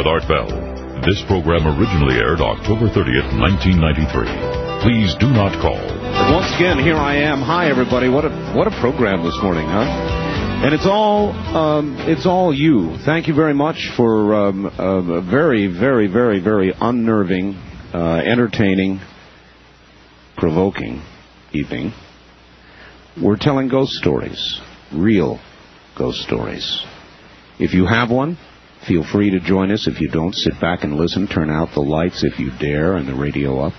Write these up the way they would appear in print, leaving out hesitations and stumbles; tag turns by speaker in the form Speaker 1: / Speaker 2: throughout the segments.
Speaker 1: with Art Bell. This program originally aired October 30th, 1993. Please do not call.
Speaker 2: Once again, here I am. Hi, everybody. What a program this morning, huh? And it's all you. Thank you very much for a very, very, very, very unnerving, entertaining, provoking evening. We're telling ghost stories, real ghost stories. If you have one, feel free to join us. If you don't, sit back and listen. Turn out the lights if you dare and the radio up.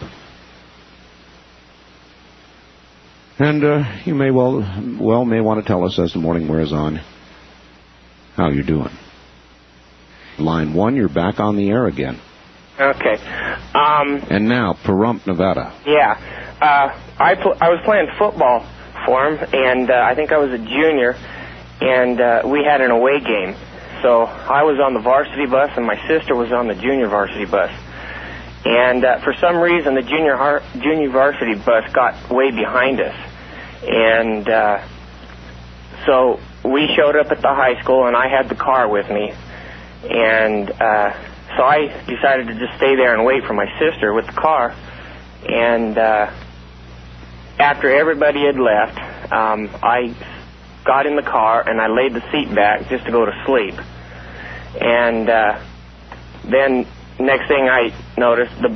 Speaker 2: And you may may want to tell us as the morning wears on how you're doing. Line 1, you're back on the air again.
Speaker 3: Okay.
Speaker 2: And now, Pahrump, Nevada.
Speaker 3: Yeah. I was playing football for him, and I think I was a junior, and we had an away game. So I was on the varsity bus, and my sister was on the junior varsity bus. And for some reason, the junior varsity bus got way behind us. And so we showed up at the high school, and I had the car with me. And so I decided to just stay there and wait for my sister with the car. And after everybody had left, I got in the car, and I laid the seat back just to go to sleep. And then next thing I noticed, the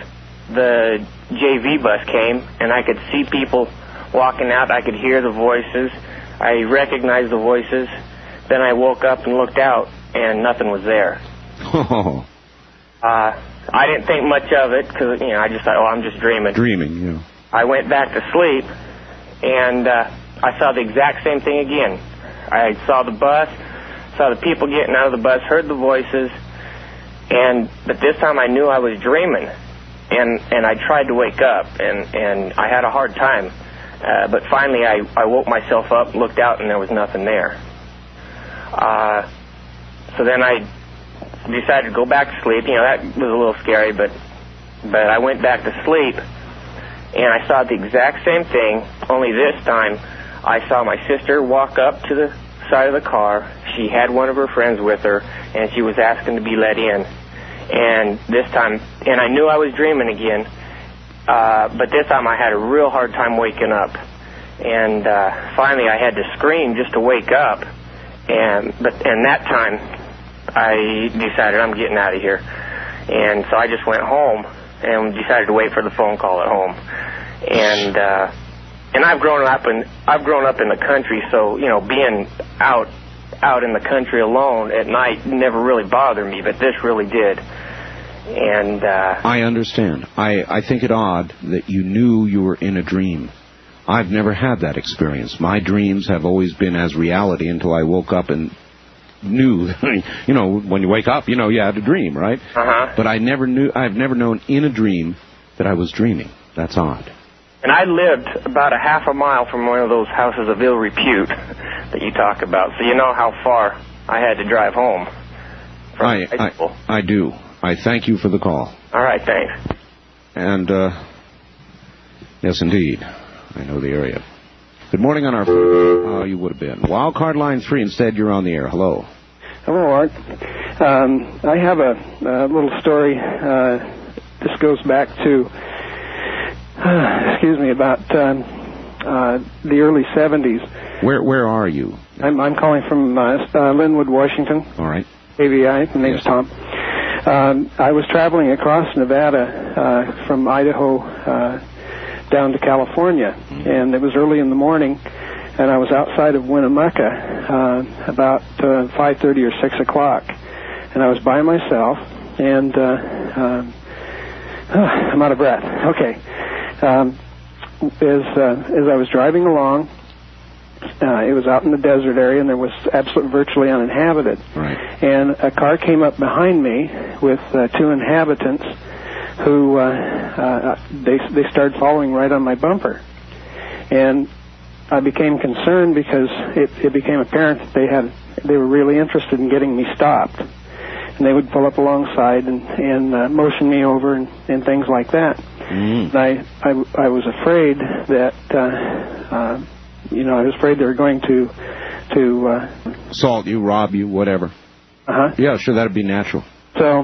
Speaker 3: JV bus came, and I could see people walking out. I could hear the voices. I recognized the voices. Then I woke up and looked out, and nothing was there.
Speaker 2: Oh.
Speaker 3: I didn't think much of it because, I just thought, I'm just dreaming.
Speaker 2: Dreaming, yeah.
Speaker 3: I went back to sleep, and I saw the exact same thing again. I saw the bus, saw the people getting out of the bus, heard the voices, but this time I knew I was dreaming, and I tried to wake up, and I had a hard time. But finally I woke myself up, looked out, and there was nothing there. So then I decided to go back to sleep. That was a little scary, but I went back to sleep, and I saw the exact same thing, only this time I saw my sister walk up to the side of the car. She had one of her friends with her, and she was asking to be let in. And this time, and I knew I was dreaming again, but this time I had a real hard time waking up. And finally I had to scream just to wake up. And that time I decided I'm getting out of here. And so I just went home and decided to wait for the phone call at home. And I've grown up in the country, so being out in the country alone at night never really bothered me, but this really did. And
Speaker 2: I understand. I think it odd that you knew you were in a dream. I've never had that experience. My dreams have always been as reality until I woke up and knew. When you wake up, you had a dream, right?
Speaker 3: Uh-huh.
Speaker 2: But I've never known in a dream that I was dreaming. That's odd.
Speaker 3: And I lived about a half a mile from one of those houses of ill repute that you talk about, so you know how far I had to drive home from high school.
Speaker 2: I do. I thank you for the call.
Speaker 3: All right, thanks.
Speaker 2: And, yes, indeed, I know the area. Good morning on our phone. Oh, you would have been. Wildcard line 3, instead you're on the air. Hello.
Speaker 4: Hello, Art. I have a little story. This goes back to, about the early 70s.
Speaker 2: Where are you?
Speaker 4: I'm calling from Linwood, Washington.
Speaker 2: All right.
Speaker 4: AVI. My name's Tom. I was traveling across Nevada from Idaho down to California, and it was early in the morning, and I was outside of Winnemucca about 5:30 or 6 o'clock, and I was by myself, and I'm out of breath. Okay. As I was driving along, it was out in the desert area, and there was virtually uninhabited.
Speaker 2: Right.
Speaker 4: And a car came up behind me with two inhabitants who they started following right on my bumper. And I became concerned because it became apparent that they were really interested in getting me stopped. And they would pull up alongside and motion me over and things like that. And I was afraid that I was afraid they were going to
Speaker 2: assault you, rob you, whatever.
Speaker 4: Uh-huh.
Speaker 2: Yeah, sure, that'd be natural.
Speaker 4: So